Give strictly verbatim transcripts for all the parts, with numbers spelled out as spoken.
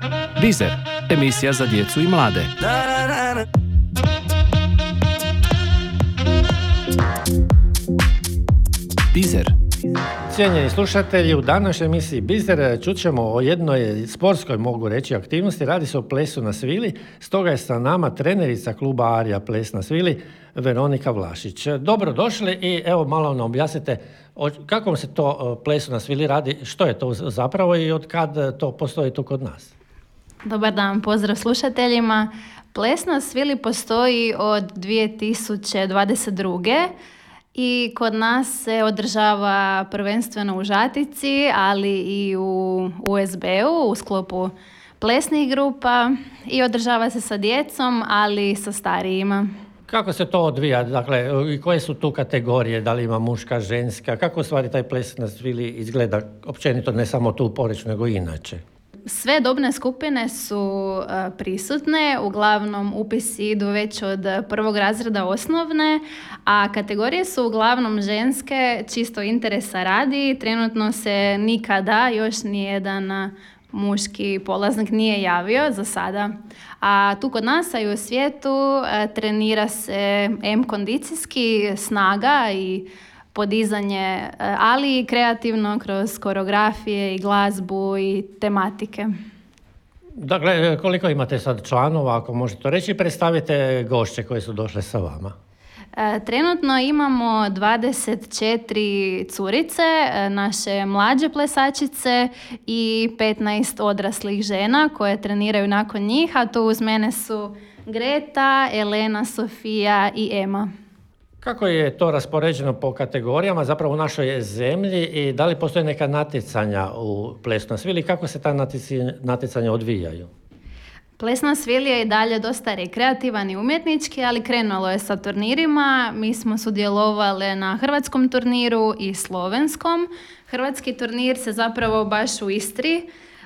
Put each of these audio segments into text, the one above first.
Bizer, emisija za djecu i mlade. Bizer. Cijenjeni slušatelji, u današnjoj emisiji Bizer čut ćemo o jednoj sportskoj, mogu reći, aktivnosti. Radi se o plesu na svili, stoga je sa nama trenerica kluba Arija Ples na svili, Veronika Vlašić. Dobro došli i evo malo nam objasnite o kakvom se to plesu na svili radi, što je to zapravo i od kad to postoji tu kod nas. Dobar dan, pozdrav slušateljima. Ples na svili postoji od dvije tisuće dvadeset druge. i kod nas se održava prvenstveno u Žatici, ali i u U S B-u u sklopu plesnih grupa i održava se sa djecom, ali i sa starijima. Kako se to odvija? Dakle, koje su tu kategorije? Da li ima muška, ženska? Kako u stvari taj ples na svili izgleda općenito, ne samo tu u Poreču, nego i inače? Sve dobne skupine su uh, prisutne, uglavnom upisi idu već od prvog razreda osnovne, a kategorije su uglavnom ženske, čisto interesa radi. Trenutno se nikada još nijedan muški polaznik nije javio za sada. A tu kod nas, a i u svijetu, uh, trenira se em kondicijski, snaga i podizanje, ali i kreativno kroz koreografije i glazbu i tematike. Dakle, koliko imate sad članova, ako možete reći, predstavite gošće koje su došle sa vama? Trenutno imamo dvadeset četiri curice, naše mlađe plesačice i petnaest odraslih žena koje treniraju nakon njih, a to uz mene su Greta, Elena, Sofija i Ema. Kako je to raspoređeno po kategorijama zapravo u našoj zemlji i da li postoje neka natjecanja u plesu na svili i kako se ta natjecanja odvijaju? Ples na svili je i dalje dosta rekreativan i umjetnički, ali krenulo je sa turnirima. Mi smo sudjelovali na hrvatskom turniru i slovenskom. Hrvatski turnir se zapravo baš u Istri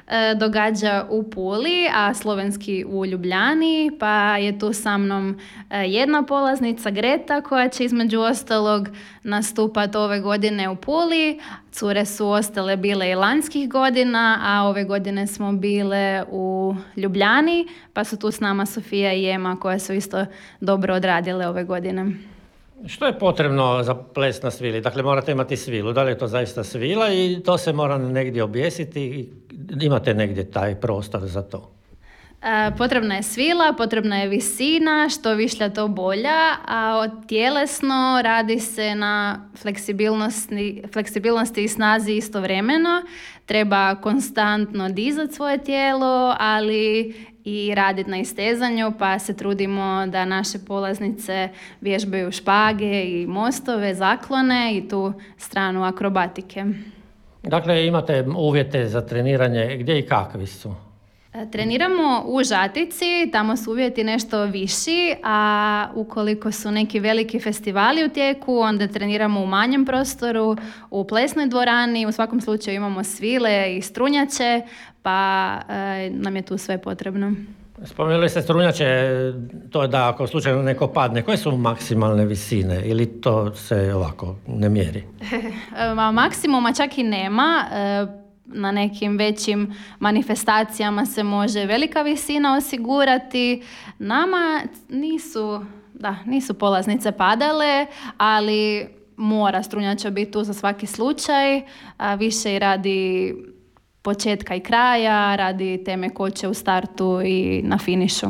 događa u Puli, a slovenski u Ljubljani, pa je tu sa mnom jedna polaznica, Greta, koja će između ostalog nastupati ove godine u Puli. Cure su ostale bile i lanjskih godina, a ove godine smo bile u Ljubljani, pa su tu s nama Sofija i Ema, koje su isto dobro odradile ove godine. Što je potrebno za ples na svili? Dakle, morate imati svilu. Da li je to zaista svila i to se mora negdje objesiti? Imate negdje taj prostor za to? E, potrebna je svila, potrebna je visina, što višlja to bolja, a od tjelesno radi se na fleksibilnosti, fleksibilnosti i snazi istovremeno. Treba konstantno dizati svoje tijelo, ali i raditi na istezanju, pa se trudimo da naše polaznice vježbaju špage i mostove, zaklone i tu stranu akrobatike. Dakle, imate uvjete za treniranje, gdje i kakvi su? Treniramo u Žatici, tamo su uvjeti nešto viši, a ukoliko su neki veliki festivali u tijeku, onda treniramo u manjem prostoru, u plesnoj dvorani, u svakom slučaju imamo svile i strunjače, pa e, nam je tu sve potrebno. Spomenuli ste strunjače, to je da ako slučajno neko padne, koje su maksimalne visine ili to se ovako ne mjeri? Maksimuma čak i nema. E, Na nekim većim manifestacijama se može velika visina osigurati. Nama nisu, da, nisu polaznice padale, ali mora strunjača biti tu za svaki slučaj, a više i radi početka i kraja, radi te mekoće u startu i na finišu.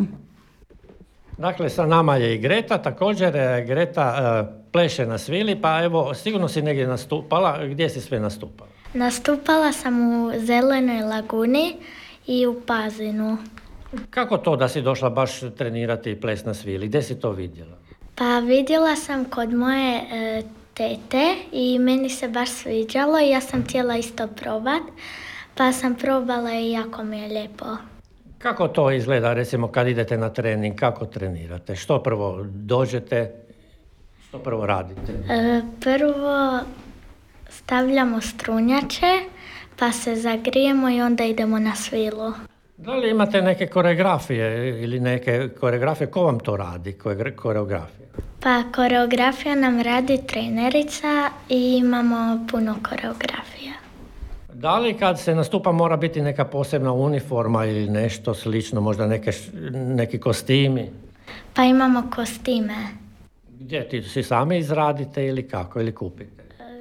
Dakle, sa nama je i Greta, također Greta uh, pleše na svili, pa evo, sigurno si negdje nastupala, gdje si sve nastupala? Nastupala sam u Zelenoj laguni i u Pazinu. Kako to da si došla baš trenirati ples na svili? Gdje si to vidjela? Pa vidjela sam kod moje e, tete i meni se baš sviđalo i ja sam htjela isto probat, pa sam probala i jako mi je lijepo. Kako to izgleda, recimo, kad idete na trening, kako trenirate? Što prvo dođete, što prvo radite? E, prvo stavljamo strunjače, pa se zagrijemo i onda idemo na svilu. Da li imate neke koreografije ili neke koreografije? Ko vam to radi, koreografije? Pa koreografija nam radi trenerica i imamo puno koreografija. Da li kad se nastupa mora biti neka posebna uniforma ili nešto slično, možda neke, neki kostimi? Pa imamo kostime. Gdje ti si sami izradite ili kako, ili kupite?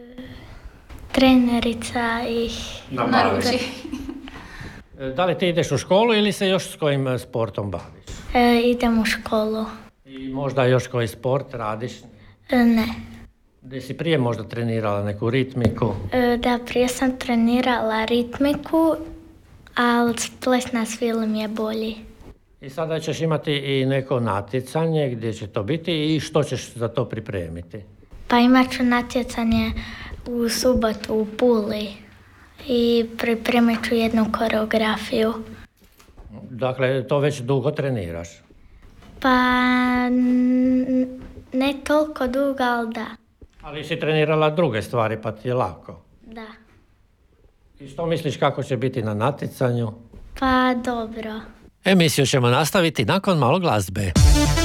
Trenerica ih Naruči. Da li ti ideš u školu ili se još s kojim e, sportom baviš? e, idem u školu. I možda još koji sport radiš? E, ne. Gdje si prije možda trenirala neku ritmiku? E, da, prije sam trenirala ritmiku, ali ples na svili mi je bolji. I sada ćeš imati i neko natjecanje gdje će to biti i što ćeš za to pripremiti? Pa imat ću natjecanje u subotu u Puli i pripremit ću jednu koreografiju. Dakle, to već dugo treniraš. Pa n- ne toliko dugo, ali da. Ali si trenirala druge stvari pa ti je lako. Da. I što misliš kako će biti na natjecanju? Pa dobro. Emisiju ćemo nastaviti nakon malo glazbe.